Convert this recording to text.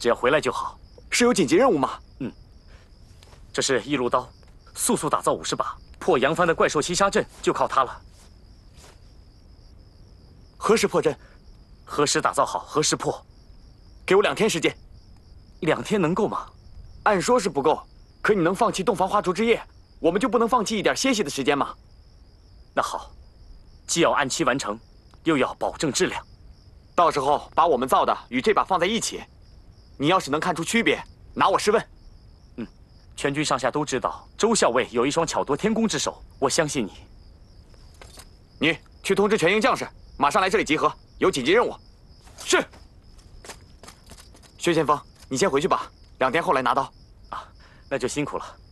只要回来就好。 是有紧急任务吗？ 这是一路刀，速速打造50把，破扬帆的怪兽栖杀阵就靠它了。 何时破阵？ 何时打造好，何时破。 给我2天时间。 2天能够吗？ 按说是不够，可你能放弃洞房花烛之夜，我们就不能放弃一点歇息的时间吗？ 那好，既要按期完成，又要保证质量。 到时候把我们造的与这把放在一起，你要是能看出区别，拿我试问。 全军上下都知道周校尉有一双巧夺天工之手，我相信你。 你去通知全营将士，马上来这里集合，有紧急任务。是。薛先锋，你先回去吧，2天后来拿刀。 那就辛苦了。